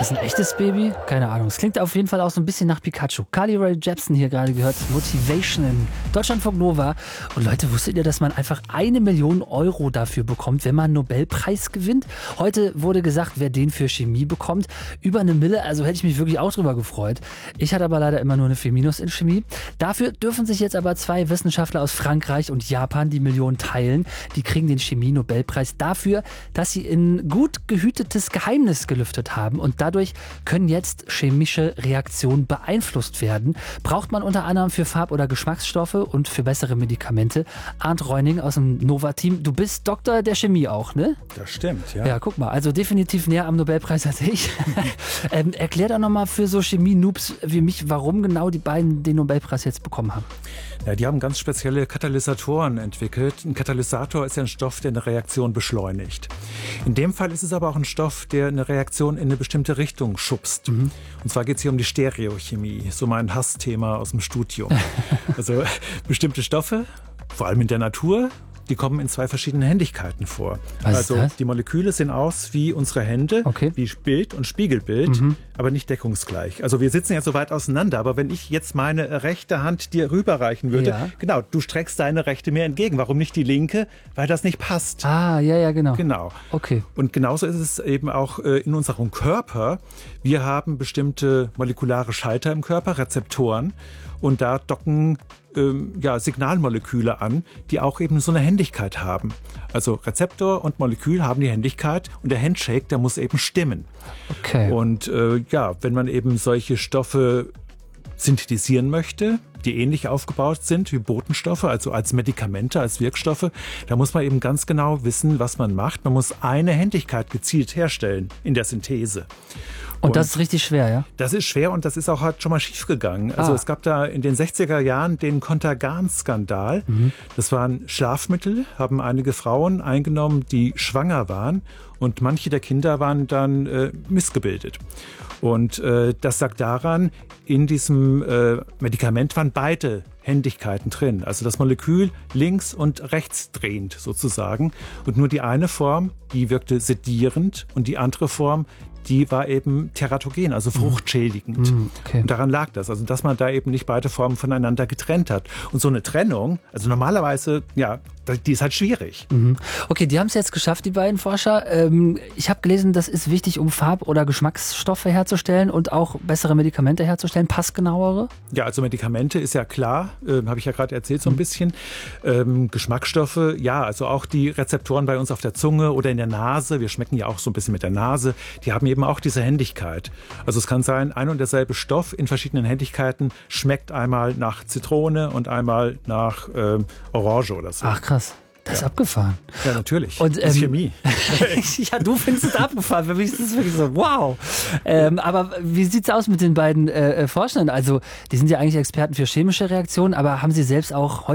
das ein echtes Baby? Keine Ahnung. Es klingt auf jeden Fall auch so ein bisschen nach Pikachu. Carly Rae Jepsen hier gerade gehört. Motivation in Deutschlandfunk Nova. Und Leute, wusstet ihr, dass man einfach 1 Million Euro dafür bekommt, wenn man einen Nobelpreis gewinnt? Heute wurde gesagt, wer den für Chemie bekommt. Über 1 Mille, also hätte ich mich wirklich auch drüber gefreut. Ich hatte aber leider immer nur eine 4- in Chemie. Dafür dürfen sich jetzt aber 2 Wissenschaftler aus Frankreich und Japan die Million teilen. Die kriegen den Chemie-Nobelpreis dafür, dass sie ein gut gehütetes Geheimnis gelüftet haben. Und dadurch können jetzt chemische Reaktionen beeinflusst werden. Braucht man unter anderem für Farb- oder Geschmacksstoffe und für bessere Medikamente. Arndt Reuning aus dem Nova-Team. Du bist Doktor der Chemie auch, ne? Das stimmt, ja. Ja, guck mal. Also definitiv näher am Nobelpreis als ich. Erklär doch nochmal für so Chemie-Noobs wie mich, warum genau die beiden den Nobelpreis jetzt bekommen haben. Ja, die haben ganz spezielle Katalysatoren entwickelt. Ein Katalysator ist ja ein Stoff, der eine Reaktion beschleunigt. In dem Fall ist es aber auch ein Stoff, der eine Reaktion in eine bestimmte Richtung schubst. Und zwar geht es hier um die Stereochemie, so mein Hassthema aus dem Studium. Also bestimmte Stoffe, vor allem in der Natur, die kommen in 2 verschiedenen Händigkeiten vor. Was also ist das? die Moleküle sehen aus wie unsere Hände, Okay. wie Bild und Spiegelbild, aber nicht deckungsgleich. Also wir sitzen ja so weit auseinander, aber wenn ich jetzt meine rechte Hand dir rüberreichen würde, Ja. genau, du streckst deine rechte mir entgegen. Warum nicht die linke? Weil das nicht passt. Ah, ja, genau. Genau. Okay. Und genauso ist es eben auch in unserem Körper. Wir haben bestimmte molekulare Schalter im Körper, Rezeptoren. Und da docken Signalmoleküle an, die auch eben so eine Händigkeit haben. Also Rezeptor und Molekül haben die Händigkeit und der Handshake, der muss eben stimmen. Okay. Und wenn man eben solche Stoffe synthetisieren möchte, die ähnlich aufgebaut sind wie Botenstoffe, also als Medikamente, als Wirkstoffe, da muss man eben ganz genau wissen, was man macht. Man muss eine Händigkeit gezielt herstellen in der Synthese. Und das ist richtig schwer, ja? Das ist schwer und das ist auch halt schon mal schiefgegangen. Also es gab da in den 60er Jahren den Contergan-Skandal. Das waren Schlafmittel, haben einige Frauen eingenommen, die schwanger waren. Und manche der Kinder waren dann missgebildet. Und das lag daran, in diesem Medikament waren beide Händigkeiten drin. Also das Molekül links und rechts drehend sozusagen. Und nur die eine Form, die wirkte sedierend und die andere Form, die war eben teratogen, also fruchtschädigend. Okay. Und daran lag das, also dass man da eben nicht beide Formen voneinander getrennt hat. Und so eine Trennung, also normalerweise, ja, die ist halt schwierig. Okay, die haben es jetzt geschafft, die beiden Forscher. Ich habe gelesen, das ist wichtig, um Farb- oder Geschmacksstoffe herzustellen und auch bessere Medikamente herzustellen, passgenauere. Ja, also Medikamente ist ja klar, habe ich ja gerade erzählt so ein bisschen. Geschmacksstoffe, ja, also auch die Rezeptoren bei uns auf der Zunge oder in der Nase, wir schmecken ja auch so ein bisschen mit der Nase, die haben eben auch diese Händigkeit. Also es kann sein, ein und derselbe Stoff in verschiedenen Händigkeiten schmeckt einmal nach Zitrone und einmal nach Orange oder so. Ach krass, das ist abgefahren. Ja, natürlich. Und, das ist Chemie. Ja, du findest es abgefahren. Für mich ist das wirklich so, wow. Aber wie sieht's aus mit den beiden Forschern? Also, die sind ja eigentlich Experten für chemische Reaktionen, aber haben sie selbst auch